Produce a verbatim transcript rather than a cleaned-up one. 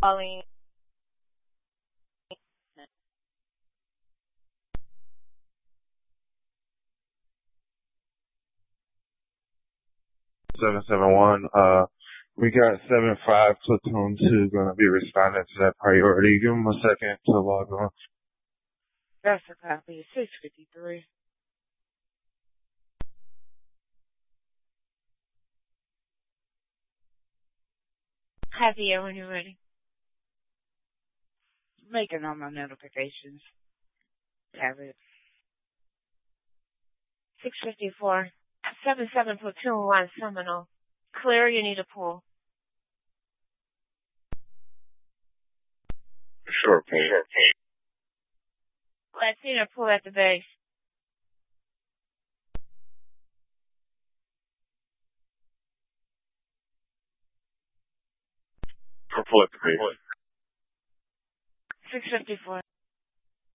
calling. seven seven one, uh, we got seven five platoon two gonna be responding to that priority. Give them a second to log on. That's a copy. six fifty-three. Happy when you're ready. Making all my notifications. Have it. six fifty-four. seven seven platoon one Seminole. Clear, you need a pull. Sure, pull. Sure, Let's see a pull at the base. pull. Pull at the base. six fifty-four.